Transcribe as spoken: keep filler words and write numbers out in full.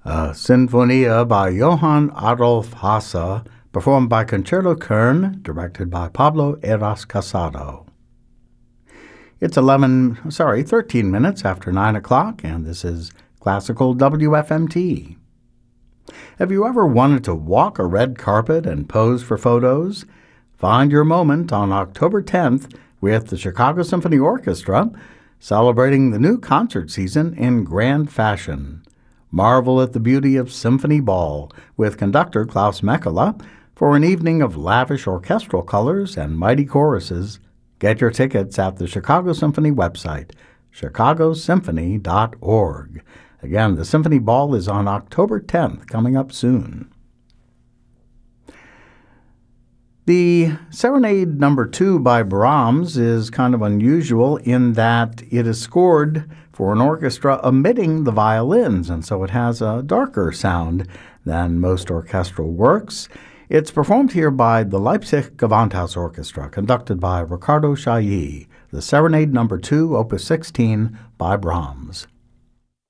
a Sinfonia by Johann Adolf Hasse, performed by Concerto Kern, directed by Pablo Eras Casado. It's eleven, sorry, thirteen minutes after nine o'clock, and this is Classical W F M T. Have you ever wanted to walk a red carpet and pose for photos? Find your moment on October tenth with the Chicago Symphony Orchestra, celebrating the new concert season in grand fashion. Marvel at the beauty of Symphony Ball with conductor Klaus Mekela for an evening of lavish orchestral colors and mighty choruses. Get your tickets at the Chicago Symphony website, chicago symphony dot org. Again, the Symphony Ball is on October tenth, coming up soon. The Serenade Number two by Brahms is kind of unusual in that it is scored for an orchestra omitting the violins, and so it has a darker sound than most orchestral works. It's performed here by the Leipzig Gewandhaus Orchestra, conducted by Riccardo Chailly, the Serenade Number two, Opus sixteen by Brahms.